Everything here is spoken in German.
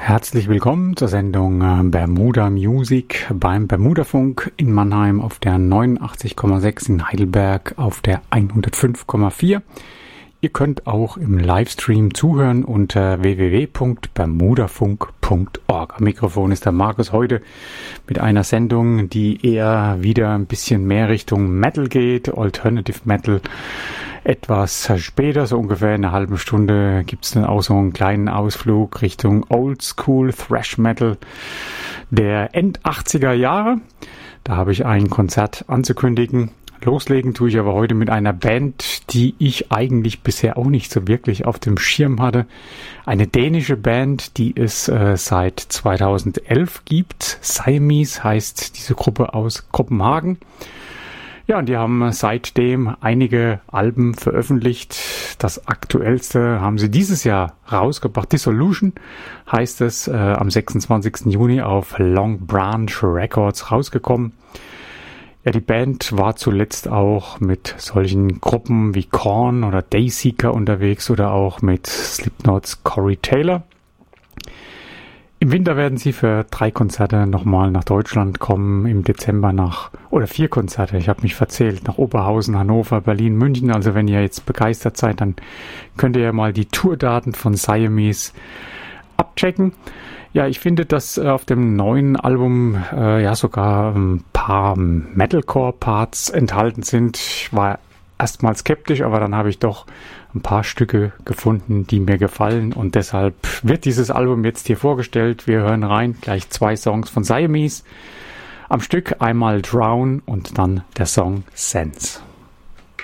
Herzlich willkommen zur Sendung Bermuda Music beim Bermudafunk in Mannheim auf der 89,6, in Heidelberg auf der 105,4. Ihr könnt auch im Livestream zuhören unter www.bermudafunk.org. Am Mikrofon ist der Markus heute mit einer Sendung, die eher wieder ein bisschen mehr Richtung Metal geht, Alternative Metal. Etwas später, so ungefähr in einer halben Stunde, gibt es dann auch so einen kleinen Ausflug Richtung Oldschool Thrash Metal der End-80er Jahre. Da habe ich ein Konzert anzukündigen. Loslegen tue ich aber heute mit einer Band, die ich eigentlich bisher auch nicht so wirklich auf dem Schirm hatte. Eine dänische Band, die es seit 2011 gibt. Siamese heißt diese Gruppe aus Kopenhagen. Ja, und die haben seitdem einige Alben veröffentlicht. Das aktuellste haben sie dieses Jahr rausgebracht. Dissolution heißt es, am 26. Juni auf Long Branch Records rausgekommen. Ja, die Band war zuletzt auch mit solchen Gruppen wie Korn oder Dayseeker unterwegs oder auch mit Slipknots Corey Taylor. Im Winter werden sie für 3 Konzerte nochmal nach Deutschland kommen, im Dezember 4 Konzerte, ich habe mich verzählt, nach Oberhausen, Hannover, Berlin, München. Also wenn ihr jetzt begeistert seid, dann könnt ihr ja mal die Tourdaten von Siamese abchecken. Ja, ich finde, dass auf dem neuen Album sogar ein paar Metalcore-Parts enthalten sind. Ich war erstmal skeptisch, aber dann habe ich doch ein paar Stücke gefunden, die mir gefallen, und deshalb wird dieses Album jetzt hier vorgestellt. Wir hören rein, gleich 2 Songs von Siamese am Stück, einmal Drown und dann der Song Sense.